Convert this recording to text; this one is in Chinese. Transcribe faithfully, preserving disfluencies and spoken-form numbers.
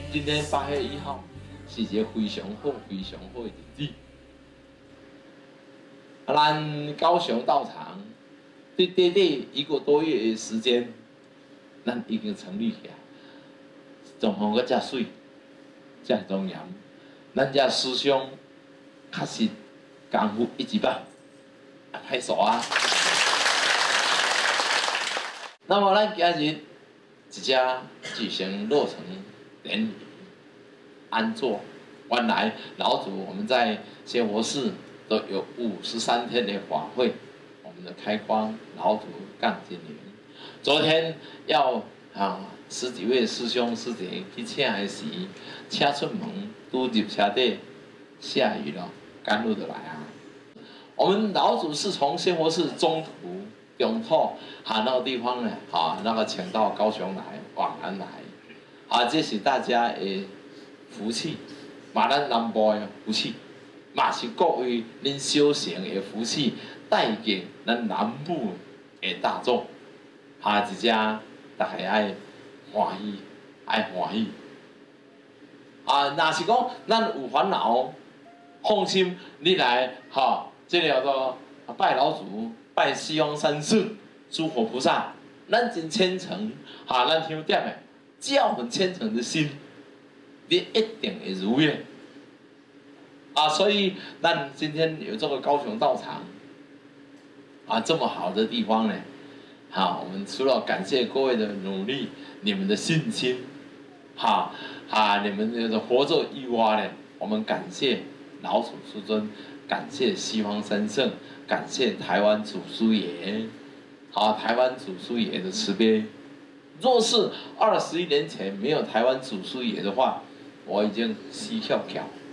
今天八月一号是一个非常好、非常好的日子。啊，咱高雄道场对短短一个多月的时间，咱已经成立起来，状况阁遮水、遮庄严，咱遮师兄确实功夫一级棒，啊，拍手啊！那么咱今日一只举行落成典礼，安坐。原来老祖我们在仙佛寺都有五十三天的法会，我们的开光老祖杠精灵。昨天要啊十几位师兄师姐去请的时，车出门拄入车底，下雨了，赶路就来啊。我们老祖是从仙佛寺中途。中途啊，那个地方呢，啊，那个请到高雄来，往南来，啊，这是大家的福气，嘛咱南部的福气，嘛是各位恁修行的福气，带给咱南部的大众，啊，一只大家爱欢喜，爱欢喜，啊，若是讲咱有烦恼，放心，你来，哈、啊，这叫做拜老祖。拜西方三圣、诸佛菩萨，咱真虔诚，哈，咱听点的，只要很虔诚的心，你一定会如愿。啊，所以咱今天有这个高雄道场，啊，这么好的地方呢，好，我们除了感谢各位的努力，你们的信心，哈，啊，你们的活着以外呢，我们感谢老祖师尊，感谢西方三圣。感谢台湾祖师爷，好，台湾祖师爷的慈悲。若是二十一年前没有台湾祖师爷的话，我已经死翘翘。